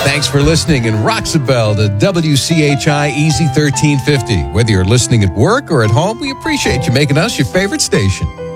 Thanks for listening and Roxabelle to WCHI Easy 1350. Whether you're listening at work or at home, we appreciate you making us your favorite station.